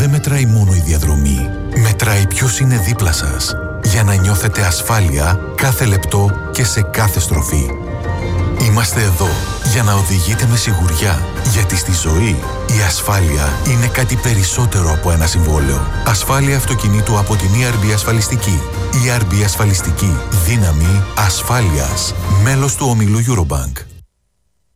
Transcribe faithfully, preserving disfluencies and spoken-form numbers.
δεν μετράει μόνο η διαδρομή. Μετράει ποιος είναι δίπλα σας, για να νιώθετε ασφάλεια κάθε λεπτό και σε κάθε στροφή. Είμαστε εδώ για να οδηγείτε με σιγουριά, γιατί στη ζωή η ασφάλεια είναι κάτι περισσότερο από ένα συμβόλαιο. Ασφάλεια αυτοκινήτου από την ι αρ μπι Ασφαλιστική. ι αρ μπι Ασφαλιστική. Δύναμη ασφάλειας. Μέλος του ομίλου Eurobank.